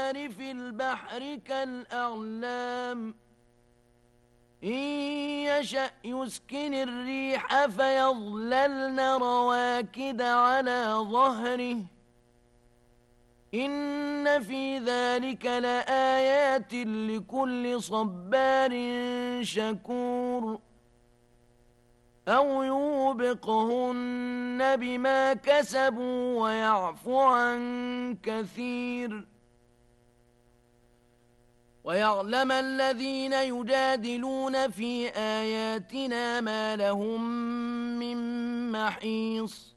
الجوار في البحر كالأعلام إن يشأ يسكن الريح فيظللن رواكد على ظهره إن في ذلك لآيات لكل صبار شكور أو يوبقهن بما كسبوا ويعفو عن كثير ويعلم الذين يجادلون في آياتنا ما لهم من محيص